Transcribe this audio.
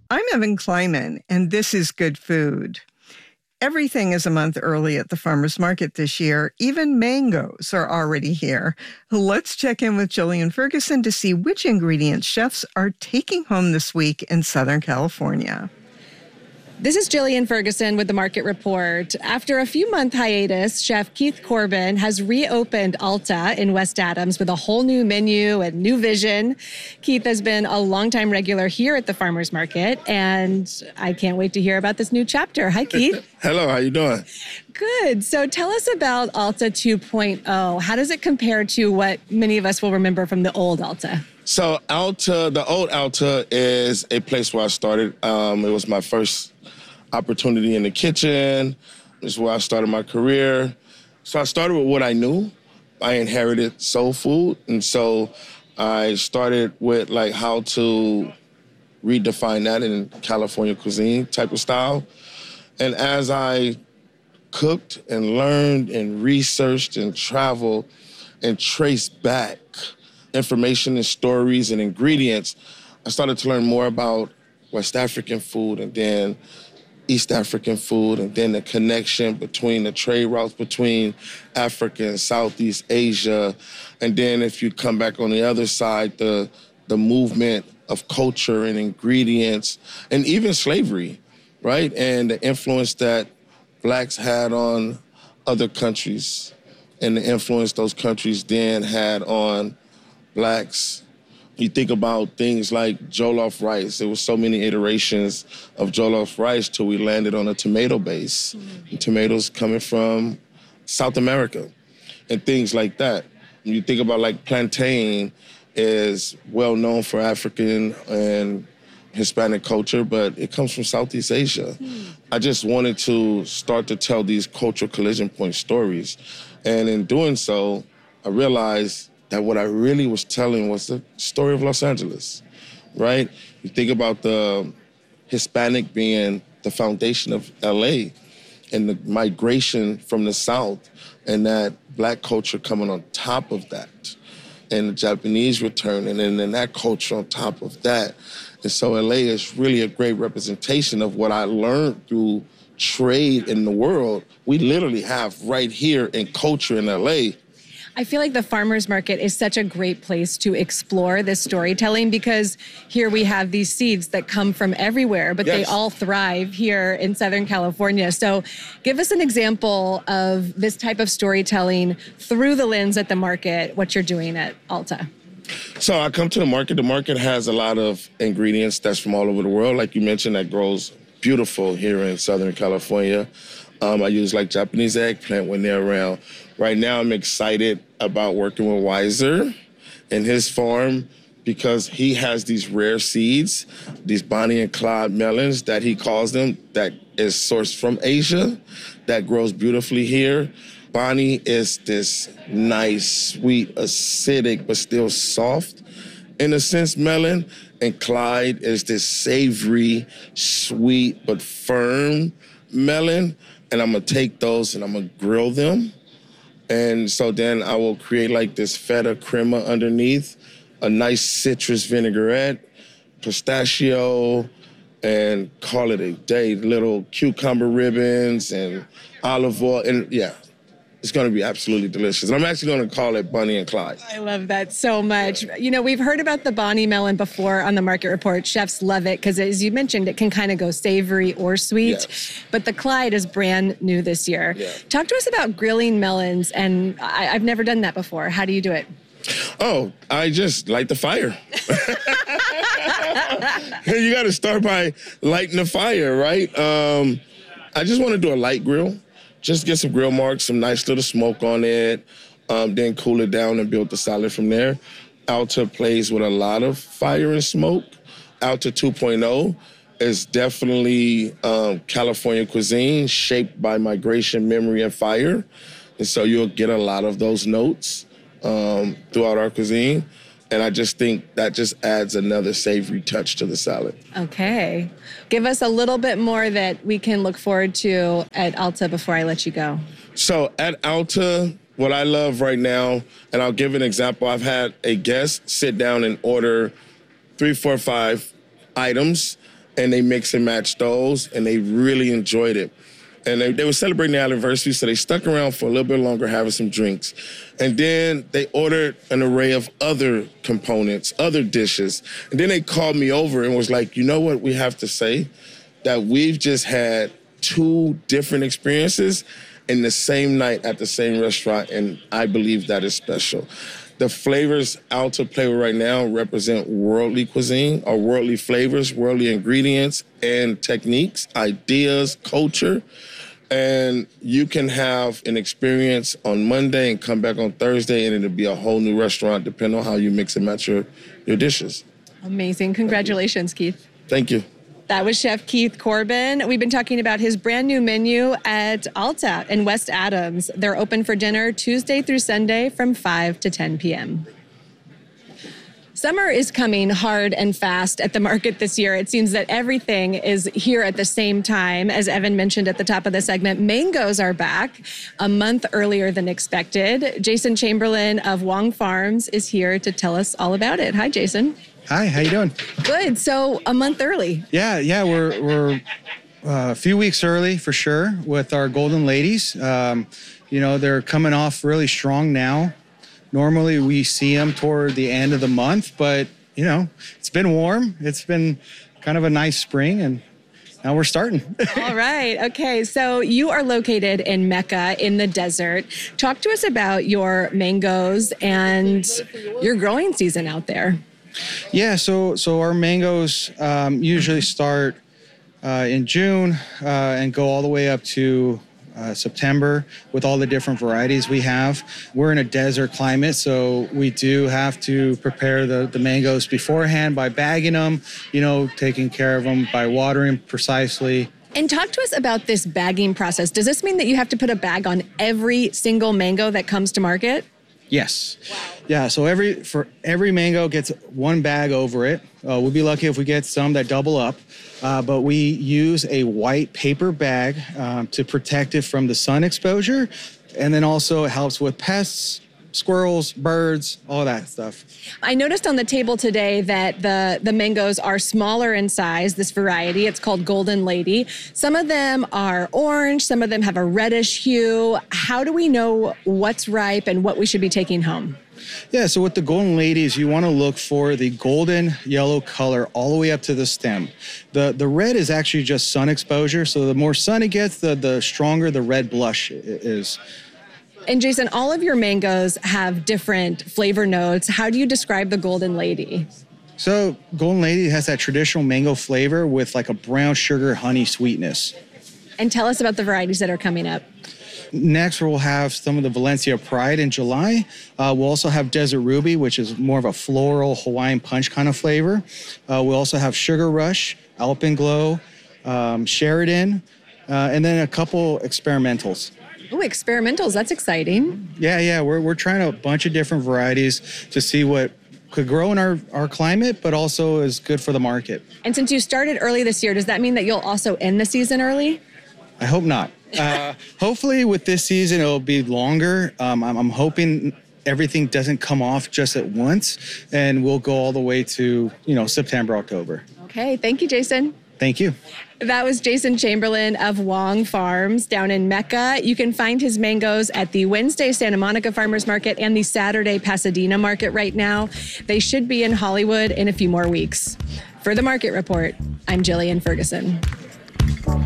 I'm Evan Kleiman, and this is Good Food. Everything is a month early at the farmer's market this year. Even mangoes are already here. Let's check in with Jillian Ferguson to see which ingredients chefs are taking home this week in Southern California. This is Jillian Ferguson with the Market Report. After a few-month hiatus, Chef Keith Corbin has reopened Alta in West Adams with a whole new menu and new vision. Keith has been a longtime regular here at the Farmers Market, and I can't wait to hear about this new chapter. Hi, Keith. Hello, how you doing? Good. So tell us about Alta 2.0. How does it compare to what many of us will remember from the old Alta? So Alta, the old Alta is a place where I started. It was my first opportunity in the kitchen. This is where I started my career. So I started with what I knew. I inherited soul food. And so I started with like how to redefine that in California cuisine type of style. And as I cooked and learned and researched and traveled and traced back information and stories and ingredients, I started to learn more about West African food and then East African food, and then the connection between the trade routes between Africa and Southeast Asia. And then if you come back on the other side, the movement of culture and ingredients and even slavery, right? And the influence that Blacks had on other countries and the influence those countries then had on Blacks. You think about things like jollof rice. There were so many iterations of jollof rice till we landed on a tomato base. And tomatoes coming from South America and things like that. You think about like plantain is well known for African and Hispanic culture, but it comes from Southeast Asia. I just wanted to start to tell these cultural collision point stories. And in doing so, I realized that what I really was telling was the story of Los Angeles, right? You think about the Hispanic being the foundation of LA and the migration from the South and that Black culture coming on top of that and the Japanese returning and then that culture on top of that. And so LA is really a great representation of what I learned through trade in the world. We literally have right here in culture in LA. I feel like the farmers market is such a great place to explore this storytelling because here we have these seeds that come from everywhere, but They all thrive here in Southern California. So give us an example of this type of storytelling through the lens at the market, what you're doing at Alta. So I come to the market. The market has a lot of ingredients that's from all over the world. Like you mentioned, that grows beautiful here in Southern California. I use like Japanese eggplant when they're around. Right now, I'm excited about working with Weiser and his farm because he has these rare seeds, these Bonnie and Clyde melons that he calls them, that is sourced from Asia, that grows beautifully here. Bonnie is this nice, sweet, acidic, but still soft, in a sense, melon. And Clyde is this savory, sweet, but firm melon. And I'm gonna take those and I'm gonna grill them. And so then I will create like this feta crema underneath, a nice citrus vinaigrette, pistachio, and call it a day. Little cucumber ribbons and olive oil. And yeah, it's going to be absolutely delicious. I'm actually going to call it Bonnie and Clyde. I love that so much. You know, we've heard about the Bonnie melon before on the Market Report. Chefs love it because, as you mentioned, it can kind of go savory or sweet. Yes. But the Clyde is brand new this year. Yeah. Talk to us about grilling melons. And I've never done that before. How do you do it? Oh, I just light the fire. You got to start by lighting the fire, right? I just want to do a light grill. Just get some grill marks, some nice little smoke on it, then cool it down and build the salad from there. Alta plays with a lot of fire and smoke. Alta 2.0 is definitely California cuisine shaped by migration, memory, and fire. And so you'll get a lot of those notes throughout our cuisine. And I just think that just adds another savory touch to the salad. Okay. Give us a little bit more that we can look forward to at Alta before I let you go. So at Alta, what I love right now, and I'll give an example. I've had a guest sit down and order 3, 4, 5 items and they mix and match those, and they really enjoyed it. And they were celebrating their anniversary, so they stuck around for a little bit longer having some drinks. And then they ordered an array of other components, other dishes. And then they called me over and was like, you know what we have to say? That we've just had 2 different experiences in the same night at the same restaurant, and I believe that is special. The flavors Alta play with right now represent worldly cuisine, or worldly flavors, worldly ingredients and techniques, ideas, culture. And you can have an experience on Monday and come back on Thursday, and it'll be a whole new restaurant depending on how you mix and match your dishes. Amazing. Congratulations, Keith. Thank you. That was Chef Keith Corbin. We've been talking about his brand new menu at Alta in West Adams. They're open for dinner Tuesday through Sunday from 5 to 10 p.m. Summer is coming hard and fast at the market this year. It seems that everything is here at the same time. As Evan mentioned at the top of the segment, mangoes are back a month earlier than expected. Jason Chamberlain of Wong Farms is here to tell us all about it. Hi, Jason. Hi, how you doing? Good. So a month early. Yeah, we're a few weeks early for sure with our Golden Ladies. They're coming off really strong now. Normally we see them toward the end of the month, but it's been warm. It's been kind of a nice spring, and now we're starting. All right. Okay. So you are located in Mecca in the desert. Talk to us about your mangoes and your growing season out there. Yeah. So our mangoes usually start in June and go all the way up to September with all the different varieties we have. We're in a desert climate, so we do have to prepare the mangoes beforehand by bagging them, taking care of them by watering precisely. And talk to us about this bagging process. Does this mean that you have to put a bag on every single mango that comes to market? Yes. Wow. Yeah, so every mango gets 1 bag over it. We'll be lucky if we get some that double up. But we use a white paper bag to protect it from the sun exposure. And then also it helps with pests, squirrels, birds, all that stuff. I noticed on the table today that the mangoes are smaller in size, this variety. It's called Golden Lady. Some of them are orange. Some of them have a reddish hue. How do we know what's ripe and what we should be taking home? Yeah, so with the Golden Ladies, you want to look for the golden yellow color all the way up to the stem. The red is actually just sun exposure, so the more sun it gets, the stronger the red blush is. And Jason, all of your mangoes have different flavor notes. How do you describe the Golden Lady? So Golden Lady has that traditional mango flavor with like a brown sugar honey sweetness. And tell us about the varieties that are coming up. Next, we'll have some of the Valencia Pride in July. We'll also have Desert Ruby, which is more of a floral Hawaiian punch kind of flavor. We'll also have Sugar Rush, Alpenglow, Sheridan, and then a couple experimentals. Oh, experimentals. That's exciting. Yeah. We're trying a bunch of different varieties to see what could grow in our climate, but also is good for the market. And since you started early this year, does that mean that you'll also end the season early? I hope not. Hopefully with this season, it'll be longer. I'm hoping everything doesn't come off just at once, and we'll go all the way to, September, October. Okay. Thank you, Jason. Thank you. That was Jason Chamberlain of Wong Farms down in Mecca. You can find his mangoes at the Wednesday Santa Monica Farmers Market and the Saturday Pasadena Market right now. They should be in Hollywood in a few more weeks. For the Market Report, I'm Jillian Ferguson.